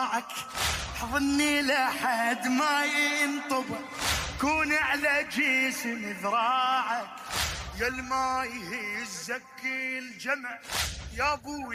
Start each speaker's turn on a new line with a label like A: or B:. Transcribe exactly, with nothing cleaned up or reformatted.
A: حضني لحد ما ينطبع، كون على جسم ذراعك، يا الماي يهزك الجمع يا ابوي.